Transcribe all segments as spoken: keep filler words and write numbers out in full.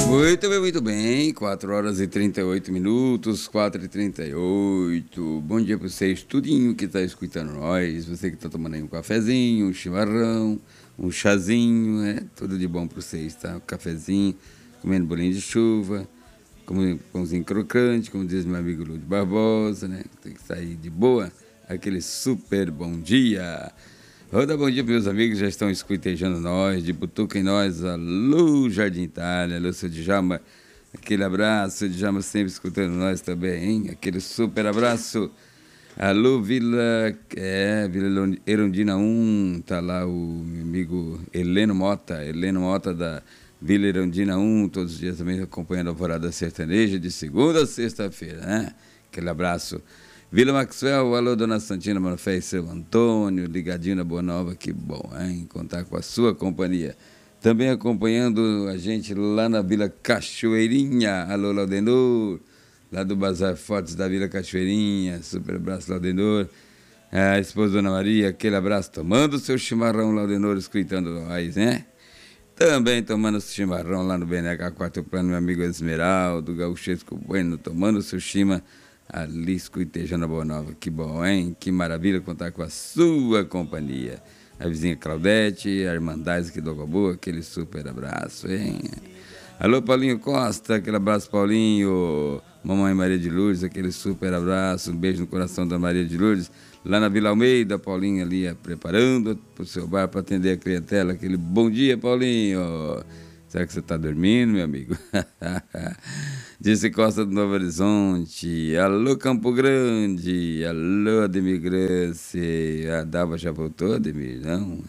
Muito bem, muito bem. quatro horas e trinta e oito minutos, quatro e trinta e oito. Bom dia para vocês, tudinho que tá escutando nós. Você que tá tomando aí um cafezinho, um chimarrão, um chazinho, né? Tudo de bom para vocês, tá? Um cafezinho, comendo bolinho de chuva, comendo pãozinho crocante, como diz meu amigo Lúcio Barbosa, né? Tem que sair de boa. Aquele super bom dia. Vou dar bom dia para meus amigos que já estão escutejando nós, de Butuca em nós, alô Jardim Itália, alô seu Djalma, aquele abraço, seu Djalma sempre escutando nós também, hein? Aquele super abraço, alô Vila, é, Vila Erundina um, tá lá o meu amigo Heleno Mota, Heleno Mota da Vila Erundina um, todos os dias também acompanhando a Alvorada Sertaneja, de segunda a sexta-feira, né? Aquele abraço. Vila Maxwell, alô Dona Santina Manufé e seu Antônio, ligadinho na Boa Nova, que bom, hein? Contar com a sua companhia. Também acompanhando a gente lá na Vila Cachoeirinha, alô Laudenor, lá do Bazar Fortes da Vila Cachoeirinha, super abraço Laudenor. A esposa Dona Maria, aquele abraço, tomando o seu chimarrão Laudenor, escutando nós, né? Também tomando o chimarrão lá no B N H Quarto Plano, meu amigo Esmeraldo, Gauchesco Bueno, tomando o seu chima ali escutejando a Boa Nova, que bom, hein? Que maravilha contar com a sua companhia. A vizinha Claudete, a Irmandade aqui do Água Boa, aquele super abraço, hein? Alô, Paulinho Costa, aquele abraço, Paulinho. Mamãe Maria de Lourdes, aquele super abraço, um beijo no coração da Maria de Lourdes. Lá na Vila Almeida, Paulinho ali preparando para o seu bar para atender a clientela. Aquele bom dia, Paulinho. Será que você está dormindo, meu amigo? Disse Costa do Novo Horizonte. Alô, Campo Grande. Alô, Ademir Grace. A Dalva já voltou, Ademir? Não?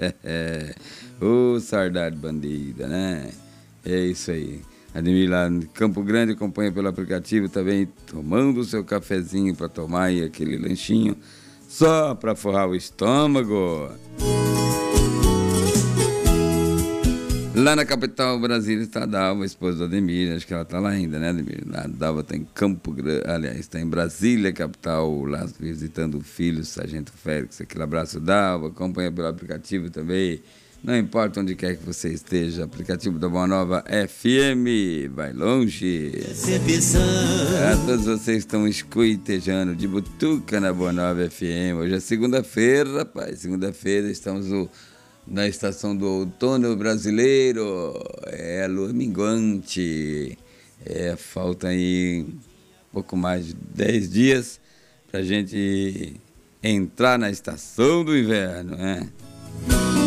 Ô, oh, saudade bandida, né? É isso aí. Ademir lá em Campo Grande acompanha pelo aplicativo também, tomando o seu cafezinho para tomar e aquele lanchinho só para forrar o estômago. Lá na capital Brasília está a Dalva, a esposa do Ademir, acho que ela está lá ainda, né, Ademir? A Dalva está em Campo Grande, aliás, está em Brasília, capital, lá visitando o filho, o Sargento Félix. Aquele abraço, Dalva, acompanha pelo aplicativo também. Não importa onde quer que você esteja, aplicativo da Boa Nova F M, vai longe. A todos vocês estão escutejando de Butuca na Boa Nova F M. Hoje é segunda-feira, rapaz, segunda-feira estamos no... na estação do outono brasileiro, é a lua minguante, é, falta aí um pouco mais de dez dias para a gente entrar na estação do inverno, né?